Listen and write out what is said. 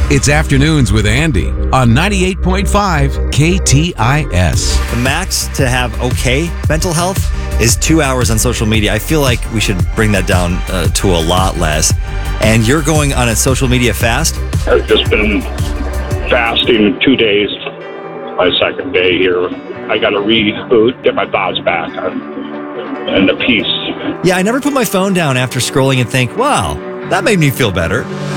It's Afternoons with Andy on 98.5 KTIS. The max to have okay mental health is 2 hours on social media. I feel like we should bring that down to a lot less. And you're going on a social media fast? I've just been fasting 2 days. My second day here. I got to reboot, get my thoughts back and the peace. Yeah, I never put my phone down after scrolling and think, wow, that made me feel better.